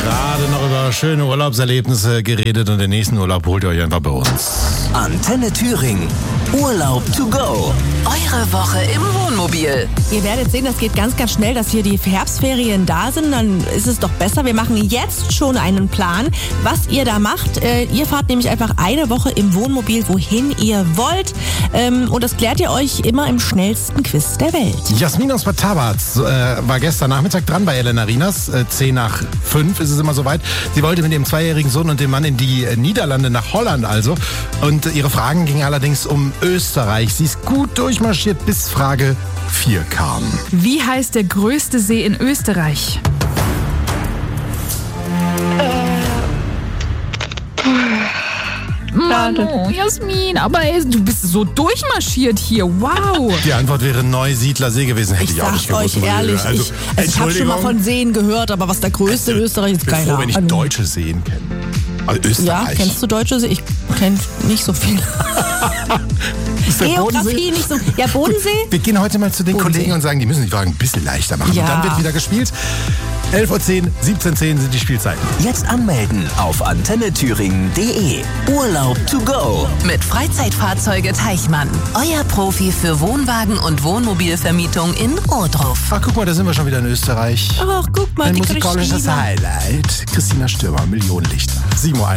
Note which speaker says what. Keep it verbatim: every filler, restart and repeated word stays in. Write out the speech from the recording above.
Speaker 1: Gerade noch über schöne Urlaubserlebnisse geredet und den nächsten Urlaub holt ihr euch einfach bei uns.
Speaker 2: Antenne Thüringen. Urlaub to go. Eure Woche im Wohnmobil.
Speaker 3: Ihr werdet sehen, das geht ganz, ganz schnell, dass hier die Herbstferien da sind. Dann ist es doch besser, wir machen jetzt schon einen Plan, was ihr da macht. Äh, ihr fahrt nämlich einfach eine Woche im Wohnmobil, wohin ihr wollt. Ähm, und das klärt ihr euch immer im schnellsten Quiz der Welt.
Speaker 1: Jasmin aus Bad Tabarz äh, war gestern Nachmittag dran bei Elena Rinas. Äh, zehn nach fünf ist es immer soweit. Sie wollte mit ihrem zweijährigen Sohn und dem Mann in die äh, Niederlande, nach Holland also. Und äh, ihre Fragen gingen allerdings um Österreich. Sie ist gut durchmarschiert, bis Frage vier kam.
Speaker 4: Wie heißt der größte See in Österreich? Manu, Jasmin, aber ey, du bist so durchmarschiert hier. Wow.
Speaker 1: Die Antwort wäre Neusiedlersee gewesen. Hätte
Speaker 3: Ich
Speaker 1: ich, auch nicht
Speaker 3: sag's
Speaker 1: gewusst.
Speaker 3: euch ehrlich,
Speaker 1: Also,
Speaker 3: ich, also ich habe schon mal von Seen gehört, aber was der größte in Österreich ist,
Speaker 1: ich bin
Speaker 3: keine
Speaker 1: froh, wenn ich
Speaker 3: Ahnung.
Speaker 1: deutsche Seen kenne. Also
Speaker 3: Ja,
Speaker 1: Österreich.
Speaker 3: kennst du deutsche See? Ich kenn nicht so viel.
Speaker 1: Ist der
Speaker 3: Geografie
Speaker 1: Bodensee?
Speaker 3: nicht so. Ja, Bodensee?
Speaker 1: Wir gehen heute mal zu den
Speaker 3: Bodensee.
Speaker 1: Kollegen und sagen, die müssen die Fragen ein bisschen leichter machen.
Speaker 3: Ja.
Speaker 1: Und dann wird wieder gespielt. elf Uhr zehn, siebzehn Uhr zehn sind die Spielzeiten.
Speaker 2: Jetzt anmelden auf antennethüringen punkt de. Urlaub to go.
Speaker 5: Mit Freizeitfahrzeuge Teichmann. Euer Profi für Wohnwagen und Wohnmobilvermietung in Ohrdruf.
Speaker 1: Ach, guck mal, da sind wir schon wieder in Österreich.
Speaker 3: Ach, guck mal,
Speaker 1: Ein
Speaker 3: die
Speaker 1: musikalisches
Speaker 3: Christina.
Speaker 1: Highlight. Christina Stürmer, Millionenlichter. sieben Uhr